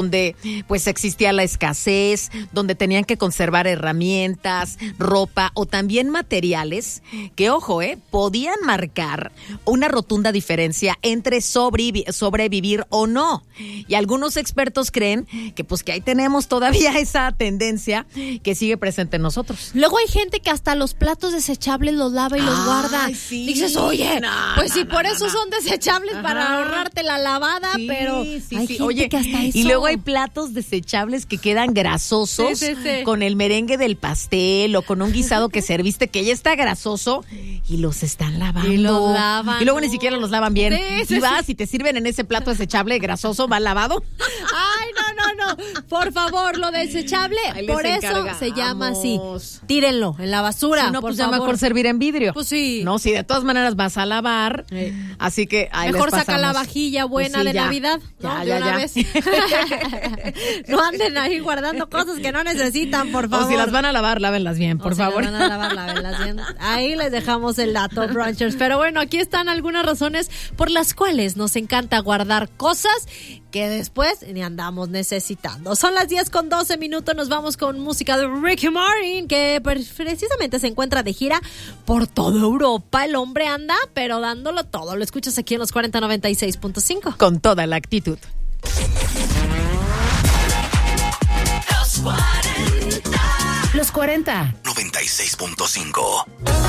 donde pues existía la escasez, donde tenían que conservar herramientas, ropa o también materiales que, ojo, podían marcar una rotunda diferencia entre sobrevivir o no. Y algunos expertos creen que pues que ahí tenemos todavía esa tendencia que sigue presente en nosotros. Luego hay gente que hasta los platos desechables los lava y los guarda. Sí. Dices, oye, por eso son desechables, para ahorrarte la lavada, pero hay gente que hasta eso. Y luego hay platos desechables que quedan grasosos con el merengue del pastel o con un guisado que serviste que ya está grasoso y los están lavando. Y los lavan. Y luego ni siquiera los lavan bien. Sí, y vas y te sirven en ese plato desechable grasoso, ¿va lavado? Ay, no. Por favor, lo desechable, por eso se llama así. Tírenlo en la basura. Si no, por pues ya favor. mejor servir en vidrio. Pues sí. No, si de todas maneras vas a lavar, así que ahí mejor les pasamos. saca la vajilla buena de Navidad, ¿no? De una vez. No anden ahí guardando cosas que no necesitan, por favor. O si las van a lavar, lávenlas bien, por favor. Si las van a lavar, lávenlas bien. Ahí les dejamos el dato, brunchers. Pero bueno, aquí están algunas razones por las cuales nos encanta guardar cosas que después ni andamos necesitando. Son las 10:12, nos vamos con música de Ricky Martin, que precisamente se encuentra de gira por toda Europa. El hombre anda, pero dándolo todo. Lo escuchas aquí en los 4096.5. Con toda la actitud. Los 40. 96.5.